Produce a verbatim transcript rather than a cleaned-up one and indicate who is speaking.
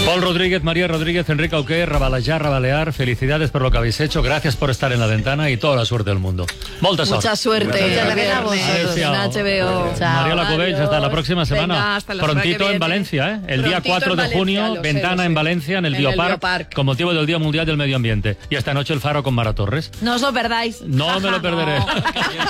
Speaker 1: Paul Rodríguez, María Rodríguez, Enrique Auqué, Rabalajar, Rabalear, felicidades por lo que habéis hecho, gracias por estar en La Ventana y toda la suerte del mundo. Molta sort.
Speaker 2: Mucha suerte.
Speaker 3: Muchas gracias a
Speaker 2: viernes, en H B O.
Speaker 3: Chao.
Speaker 1: Mariela Cubells, hasta la próxima semana.
Speaker 3: Venga, hasta la semana que
Speaker 1: Prontito en
Speaker 3: viene.
Speaker 1: Valencia, ¿eh? El día
Speaker 3: Prontito
Speaker 1: cuatro
Speaker 3: en
Speaker 1: de
Speaker 3: Valencia,
Speaker 1: junio,
Speaker 3: lo sé,
Speaker 1: Ventana
Speaker 3: lo sé.
Speaker 1: en Valencia, en el
Speaker 3: En el
Speaker 1: Biopark,
Speaker 3: Biopark.
Speaker 1: con motivo del Día Mundial del Medio Ambiente. Y esta noche el Faro con Mara Torres.
Speaker 2: No os lo perdáis.
Speaker 1: No me lo perderé.